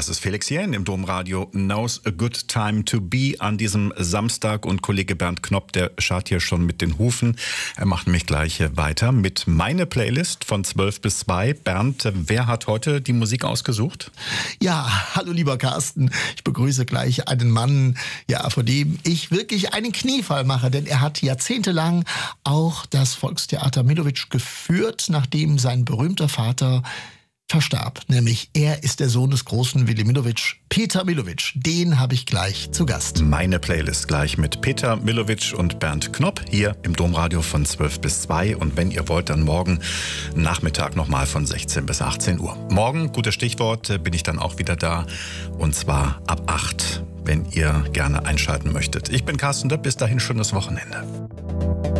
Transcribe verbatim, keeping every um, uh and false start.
Das ist Felix Jähn im Domradio. Now's a good time to be an diesem Samstag. Und Kollege Bernd Knopp, der scharrt hier schon mit den Hufen. Er macht mich gleich weiter mit meine Playlist von zwölf bis zwei. Bernd, wer hat heute die Musik ausgesucht? Ja, hallo lieber Carsten. Ich begrüße gleich einen Mann, ja, vor dem ich wirklich einen Kniefall mache. Denn er hat jahrzehntelang auch das Volkstheater Millowitsch geführt, nachdem sein berühmter Vater verstarb. Nämlich er ist der Sohn des großen Willy Millowitsch, Peter Millowitsch. Den habe ich gleich zu Gast. Meine Playlist gleich mit Peter Millowitsch und Bernd Knopp hier im Domradio von zwölf bis zwei. Und wenn ihr wollt, dann morgen Nachmittag nochmal von sechzehn bis achtzehn Uhr. Morgen, gutes Stichwort, bin ich dann auch wieder da. Und zwar ab acht, wenn ihr gerne einschalten möchtet. Ich bin Carsten Döpp. Bis dahin schönes Wochenende.